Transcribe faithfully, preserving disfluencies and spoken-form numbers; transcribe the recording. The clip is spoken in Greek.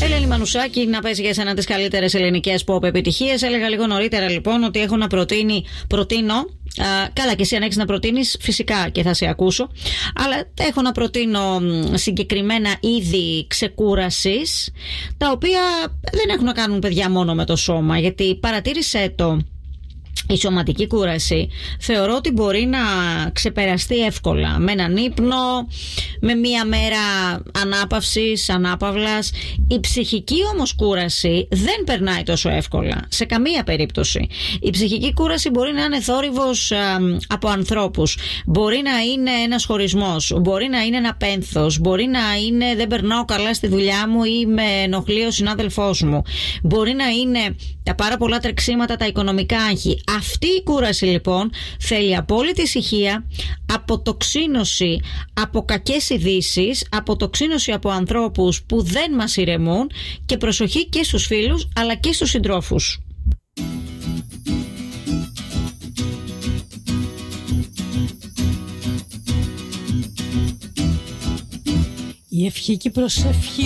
Ελένη Μανουσάκη, να πέσει για σένα τις καλύτερες ελληνικές pop επιτυχίες. Έλεγα λίγο νωρίτερα λοιπόν ότι έχω να προτείνει, προτείνω. Α, καλά, και εσύ αν έχεις να προτείνεις, φυσικά και θα σε ακούσω. Αλλά έχω να προτείνω συγκεκριμένα είδη ξεκούρασης, τα οποία δεν έχουν να κάνουν, παιδιά, μόνο με το σώμα. Γιατί παρατήρησέ το. Η σωματική κούραση θεωρώ ότι μπορεί να ξεπεραστεί εύκολα με έναν ύπνο, με μία μέρα ανάπαυσης, ανάπαυλας. Η ψυχική όμως κούραση δεν περνάει τόσο εύκολα σε καμία περίπτωση. Η ψυχική κούραση μπορεί να είναι θόρυβος α, από ανθρώπους, μπορεί να είναι ένας χωρισμός, μπορεί να είναι ένα πένθος, μπορεί να είναι δεν περνάω καλά στη δουλειά μου ή με ενοχλεί ο συνάδελφός μου, μπορεί να είναι τα πάρα πολλά τρεξίματα, τα οικονομικά άγχη. Αυτή η κούραση λοιπόν θέλει απόλυτη ησυχία, αποτοξίνωση από κακές ειδήσεις, αποτοξίνωση από ανθρώπους που δεν μας ηρεμούν και προσοχή και στους φίλους αλλά και στους συντρόφους. Η ευχή και η προσευχή